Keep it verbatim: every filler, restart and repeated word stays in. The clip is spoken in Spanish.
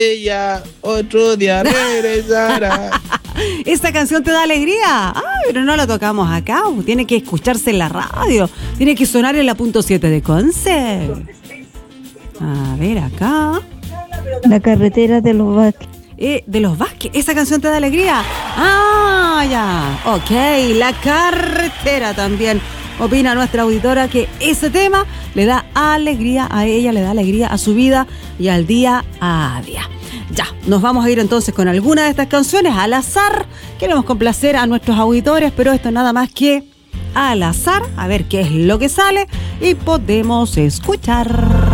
ella otro día regresará. ¿Esta canción te da alegría? Ah, pero no la tocamos acá. Tiene que escucharse en la radio. Tiene que sonar en la punto siete de Conce. A ver, acá. La carretera de los Vázquez. Eh, de los Vázquez. ¿Esa canción te da alegría? Ah, ya. Ok, la carretera también. Opina nuestra auditora que ese tema le da alegría a ella, le da alegría a su vida y al día a día. Ya, nos vamos a ir entonces con alguna de estas canciones al azar. Queremos complacer a nuestros auditores, pero esto nada más que al azar. A ver qué es lo que sale y podemos escuchar.